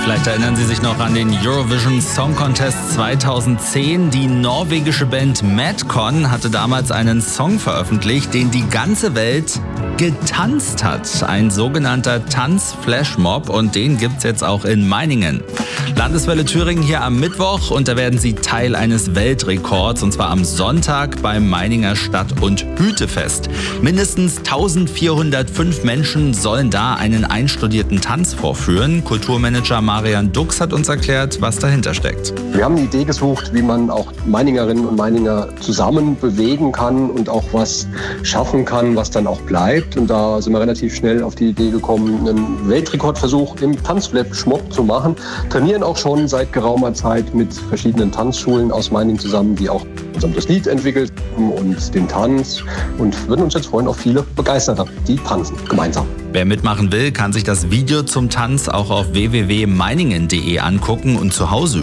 Vielleicht erinnern Sie sich noch an den Eurovision Song Contest 2010. Die norwegische Band Madcon hatte damals einen Song veröffentlicht, den die ganze Welt getanzt hat. Ein sogenannter Tanz-Flashmob, und den gibt's jetzt auch in Meiningen. Landeswelle Thüringen hier am Mittwoch, und da werden Sie Teil eines Weltrekords, und zwar am Sonntag beim Meininger Stadt- und Hütefest. Mindestens 1405 Menschen sollen da einen einstudierten Tanz vorführen. Kulturmanager Marian Dux hat uns erklärt, was dahinter steckt. Wir haben eine Idee gesucht, wie man auch Meiningerinnen und Meininger zusammen bewegen kann und auch was schaffen kann, was dann auch bleibt. Und da sind wir relativ schnell auf die Idee gekommen, einen Weltrekordversuch im Tanzflashmob zu machen. Trainieren auch schon seit geraumer Zeit mit verschiedenen Tanzschulen aus Meiningen zusammen, die auch das Lied entwickelt haben und den Tanz, und würden uns jetzt freuen auf viele Begeisterte, die tanzen gemeinsam. Wer mitmachen will, kann sich das Video zum Tanz auch auf www.meiningen.de angucken und zu Hause